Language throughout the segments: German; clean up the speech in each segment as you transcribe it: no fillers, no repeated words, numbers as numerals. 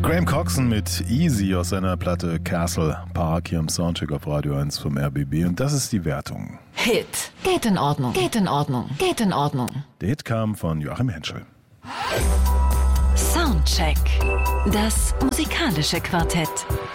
Graham Coxon mit Easy aus seiner Platte Castle Park hier im Soundcheck auf Radio 1 vom RBB. Und das ist die Wertung. Hit. Geht in Ordnung. Geht in Ordnung. Geht in Ordnung. Der Hit kam von Joachim Henschel. Soundcheck. Das musikalische Quartett.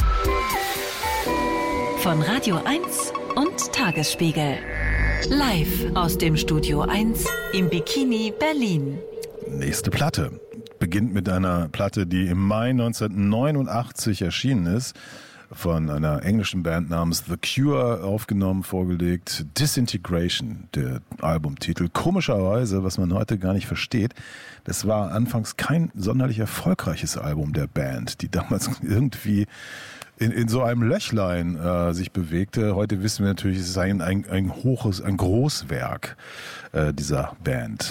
Von Radio 1 und Tagesspiegel. Live aus dem Studio 1 im Bikini Berlin. Nächste Platte beginnt mit einer Platte, die im Mai 1989 erschienen ist, von einer englischen Band namens The Cure aufgenommen, vorgelegt. Disintegration, der Albumtitel. Komischerweise, was man heute gar nicht versteht, das war anfangs kein sonderlich erfolgreiches Album der Band, die damals irgendwie in so einem Löchlein sich bewegte. Heute wissen wir natürlich, es ist ein Großwerk dieser Band.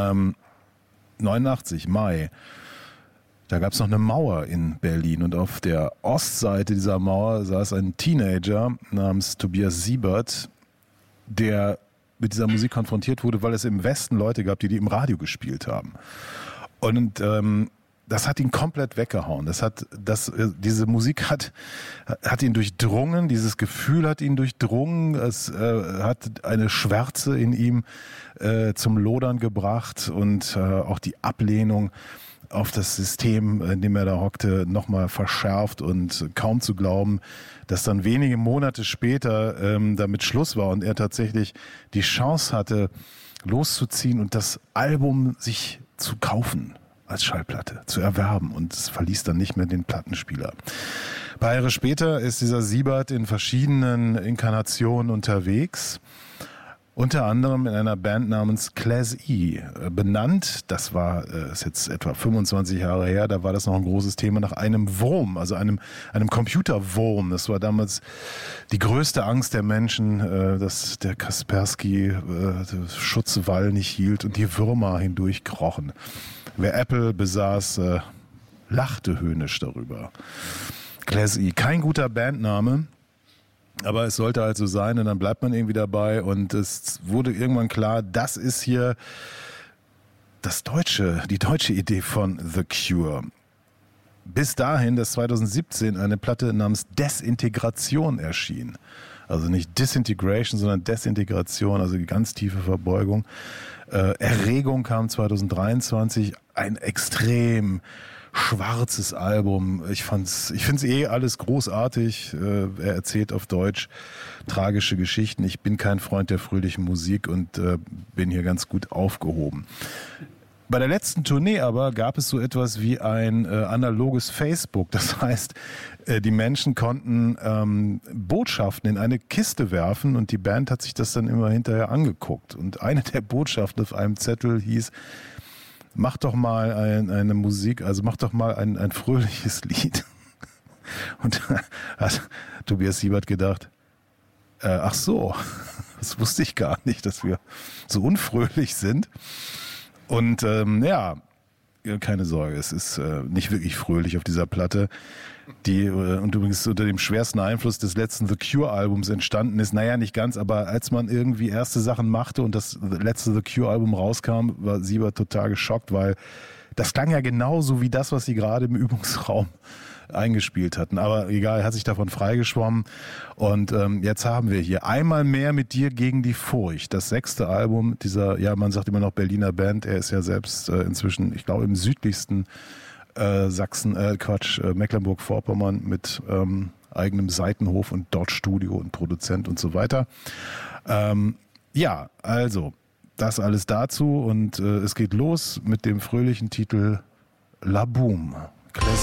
89, Mai. Da gab es noch eine Mauer in Berlin und auf der Ostseite dieser Mauer saß ein Teenager namens Tobias Siebert, der mit dieser Musik konfrontiert wurde, weil es im Westen Leute gab, die im Radio gespielt haben. Und das hat ihn komplett weggehauen. Diese Musik hat ihn durchdrungen, dieses Gefühl hat ihn durchdrungen. Es hat eine Schwärze in ihm zum Lodern gebracht und auch die Ablehnung auf das System, in dem er da hockte, nochmal verschärft und kaum zu glauben, dass dann wenige Monate später damit Schluss war und er tatsächlich die Chance hatte, loszuziehen und das Album sich zu kaufen, als Schallplatte, zu erwerben, und es verließ dann nicht mehr den Plattenspieler. Ein paar Jahre später ist dieser Siebert in verschiedenen Inkarnationen unterwegs. Unter anderem in einer Band namens Class E, benannt, das war ist jetzt etwa 25 Jahre her, da war das noch ein großes Thema, nach einem Wurm, also einem Computerwurm. Das war damals die größte Angst der Menschen, dass der Kaspersky Schutzwall nicht hielt und die Würmer hindurchkrochen. Wer Apple besaß, lachte höhnisch darüber. Class E, kein guter Bandname. Aber es sollte halt so sein und dann bleibt man irgendwie dabei und es wurde irgendwann klar, das ist hier die deutsche Idee von The Cure. Bis dahin, dass 2017 eine Platte namens Desintegration erschien. Also nicht Disintegration, sondern Desintegration, also die ganz tiefe Verbeugung. Erregung kam 2023, ein extrem schwarzes Album. Ich finde es alles großartig. Er erzählt auf Deutsch tragische Geschichten. Ich bin kein Freund der fröhlichen Musik und bin hier ganz gut aufgehoben. Bei der letzten Tournee aber gab es so etwas wie ein analoges Facebook. Das heißt, die Menschen konnten Botschaften in eine Kiste werfen und die Band hat sich das dann immer hinterher angeguckt. Und eine der Botschaften auf einem Zettel hieß: Mach doch mal eine Musik, also mach doch mal ein fröhliches Lied. Und da hat Tobias Siebert gedacht, ach so, das wusste ich gar nicht, dass wir so unfröhlich sind. Und keine Sorge, es ist nicht wirklich fröhlich auf dieser Platte, die und übrigens unter dem schwersten Einfluss des letzten The Cure-Albums entstanden ist. Naja, nicht ganz, aber als man irgendwie erste Sachen machte und das letzte The Cure-Album rauskam, war Siebert total geschockt, weil das klang ja genauso wie das, was sie gerade im Übungsraum eingespielt hatten. Aber egal, er hat sich davon freigeschwommen. Und jetzt haben wir hier Einmal mehr mit dir gegen die Furcht. Das 6. Album dieser, ja, man sagt immer noch Berliner Band. Er ist ja selbst inzwischen, ich glaube, im südlichsten Mecklenburg-Vorpommern mit eigenem Seitenhof und dort Studio und Produzent und so weiter. Also, das alles dazu und es geht los mit dem fröhlichen Titel La Boom.